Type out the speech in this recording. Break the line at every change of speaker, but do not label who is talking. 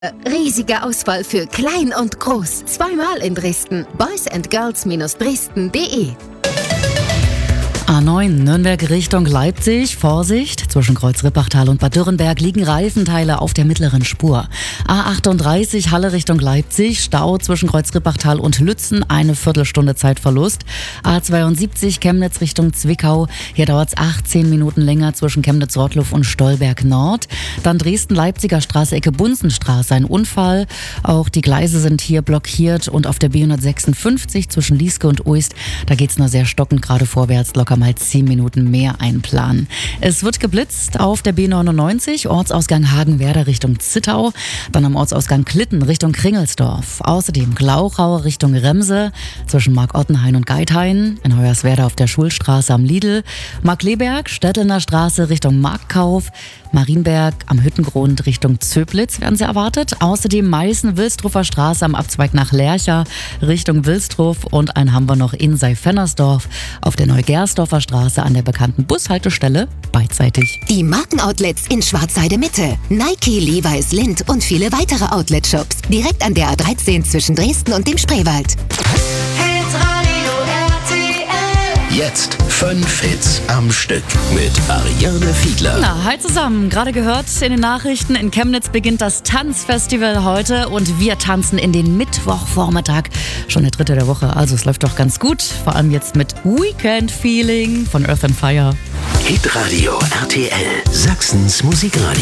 Riesige Auswahl für Klein und Groß. Zweimal in Dresden. boysandgirls-dresden.de.
A9 Nürnberg Richtung Leipzig. Vorsicht, zwischen Kreuz-Rippachtal und Bad Dürrenberg liegen Reifenteile auf der mittleren Spur. A38 Halle Richtung Leipzig. Stau zwischen Kreuz-Rippachtal und Lützen. Eine Viertelstunde Zeitverlust. A72 Chemnitz Richtung Zwickau. Hier dauert es 18 Minuten länger zwischen Chemnitz-Rottluff und Stolberg Nord. Dann Dresden-Leipziger Straße, Ecke Bunsenstraße. Ein Unfall. Auch die Gleise sind hier blockiert. Und auf der B156 zwischen Lieske und Uist, da geht es nur sehr stockend gerade vorwärts. Locker mal 10 Minuten mehr einplanen. Es wird geblitzt auf der B99, Ortsausgang Hagenwerder Richtung Zittau, dann am Ortsausgang Klitten Richtung Kringelsdorf. Außerdem Glauchau Richtung Remse, zwischen Mark-Ottenhain und Geithain, in Hoyerswerda auf der Schulstraße am Lidl, Markleberg, Stettelner Straße Richtung Marktkauf, Marienberg am Hüttengrund Richtung Zöblitz werden sie erwartet. Außerdem Meißen-Wilstruffer Straße am Abzweig nach Lercha Richtung Wilstruff und einen haben wir noch in Seifennersdorf auf der Neugersdorfer Straße an der bekannten Bushaltestelle beidseitig.
Die Markenoutlets in Schwarzheide Mitte. Nike, Levi's, Lindt und viele weitere Outlet-Shops. Direkt an der A13 zwischen Dresden und dem Spreewald.
Jetzt 5 Hits am Stück mit Ariane Fiedler.
Na, hi zusammen. Gerade gehört in den Nachrichten, in Chemnitz beginnt das Tanzfestival heute und wir tanzen in den Mittwochvormittag. Schon der 3. der Woche, also es läuft doch ganz gut. Vor allem jetzt mit Weekend Feeling von Earth and Fire.
Hitradio RTL, Sachsens Musikradio.